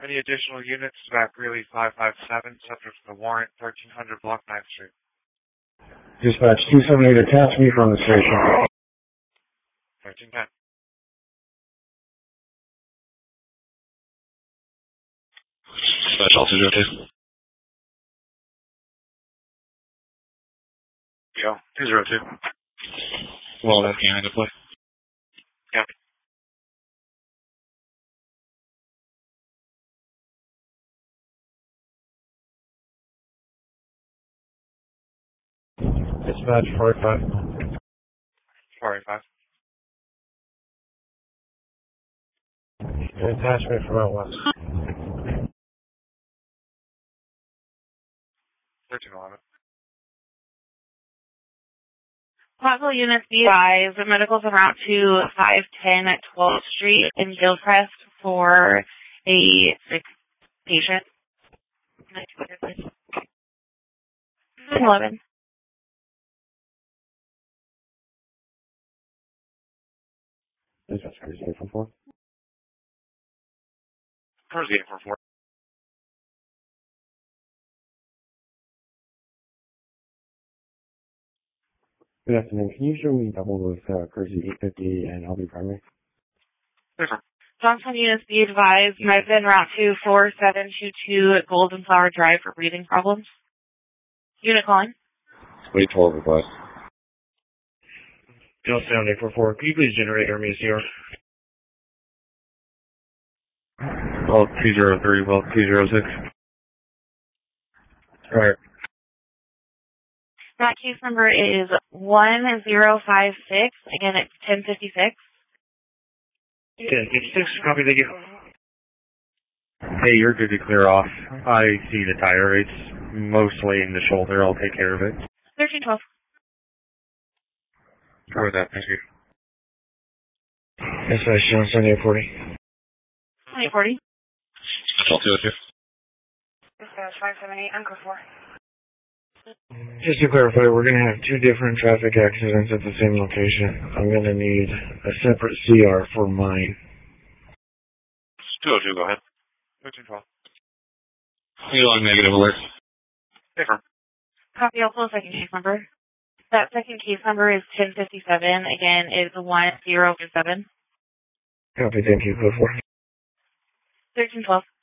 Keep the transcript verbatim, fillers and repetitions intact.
Any additional units to back Greeley five five seven, subject to the warrant, thirteen hundred Block ninth Street. Dispatch two seven eight, attach me from the station. thirteen ten. Dispatch all two zero two. Go, two zero two. Well, that's behind the play. Copy. Dispatch forty-five. forty-five. Attachment from out west. thirteen eleven. Possible units be advised. The medicals en route to five ten at twelfth Street in Gilchrist for a sick patient. eleven. Dispatch cruise eight four four. Cruise eight four four. Good afternoon. Can you show me double with uh, Cruise eight fifty and L B primary? Different. Johnson units be advised. Med en route to four seven two two at Golden Flower Drive for breathing problems. Unit calling. Wait twelve request. Bill seven eight four four. Can you please generate Hermes here? Well, two zero three, well, two zero six. Alright. That case number is one zero five six. Again, it's ten fifty-six. ten fifty-six. Copy, thank you. Hey, you're good to clear off. I see the tire. It's mostly in the shoulder. I'll take care of it. thirteen twelve. Cover that, thank you. Dispatch Johnson eight forty. eight forty. That's all two oh two. Dispatch five seven eight, Uncle four. Just to clarify, we're going to have two different traffic accidents at the same location. I'm going to need a separate C R for mine. two oh two, go ahead. thirteen twelve. You on negative alert. Different. Copy also second case number. That second case number is ten fifty-seven. Again, is one zero seven. Copy, thank you. Go for it. thirteen twelve.